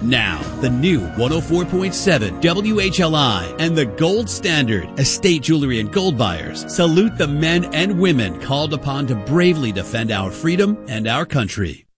Now, the new 104.7 WHLI and the Gold Standard Estate Jewelry and Gold Buyers salute the men and women called upon to bravely defend our freedom and our country.